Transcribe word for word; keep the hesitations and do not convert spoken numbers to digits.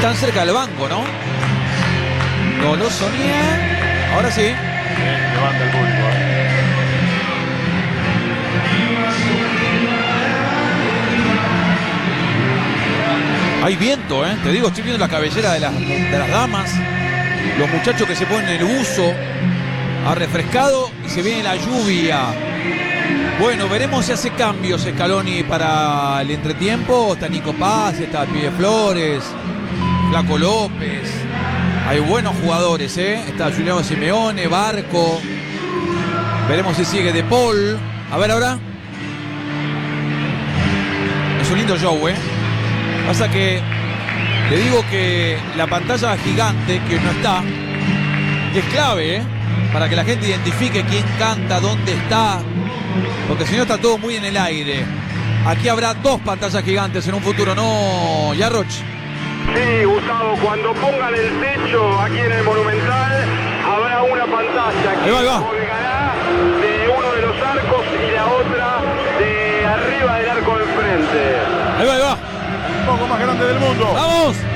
Están cerca del banco, ¿no? No lo soñé. Ahora sí. Bien, levanta el público. ¿eh? Hay viento, ¿eh? Te digo, estoy viendo la cabellera de las, de las damas. Los muchachos que se ponen el buzo. Ha refrescado y se viene la lluvia. Bueno, veremos si hace cambios Scaloni para el entretiempo. Está Nico Paz, está Pibe Flores, Flaco López. Hay buenos jugadores, ¿eh? Está Juliano Simeone, Barco. Veremos si sigue De Paul. A ver ahora. Es un lindo show, ¿eh? Pasa que te digo que la pantalla gigante que no está es clave, ¿eh? Para que la gente identifique quién canta, dónde está. Porque si no está todo muy en el aire. Aquí habrá dos pantallas gigantes en un futuro, ¿no, Yarroch? Sí, Gustavo, cuando pongan el techo aquí en el Monumental, habrá una pantalla que Ahí va, ahí va. colgará de uno de los arcos y la otra de arriba del arco del frente. Ahí va, ahí va. Un poco más grande del mundo. ¡Vamos!